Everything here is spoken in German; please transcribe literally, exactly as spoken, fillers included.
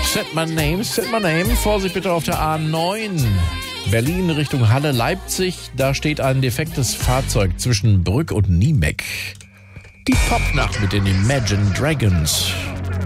Set my name, set my name. Vorsicht bitte auf der A neun. Berlin Richtung Halle, Leipzig. Da steht ein defektes Fahrzeug zwischen Brück und Niemeck. Die Popnacht mit den Imagine Dragons.